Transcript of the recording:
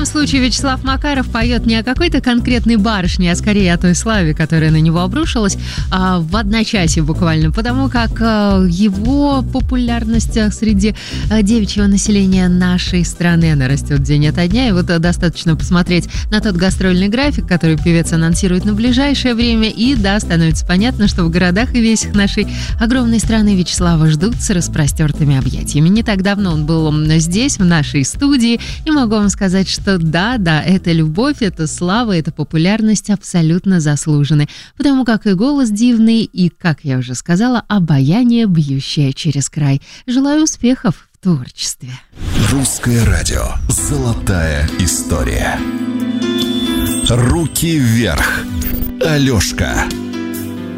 случае Вячеслав Макаров поет не о какой-то конкретной барышне, а скорее о той славе, которая на него обрушилась в одночасье буквально, потому как его популярность среди девичьего населения нашей страны, она растет день ото дня, и вот достаточно посмотреть на тот гастрольный график, который певец анонсирует на ближайшее время, и да, становится понятно, что в городах и весях нашей огромной страны Вячеслава ждут с распростертыми объятиями. Не так давно он был здесь, в нашей студии, и могу вам сказать, что да, эта любовь, эта слава, эта популярность абсолютно заслужены, потому как и голос дивный, и, как я уже сказала, обаяние, бьющее через край. Желаю успехов в творчестве. Русское радио. Золотая история. Руки вверх. Алешка.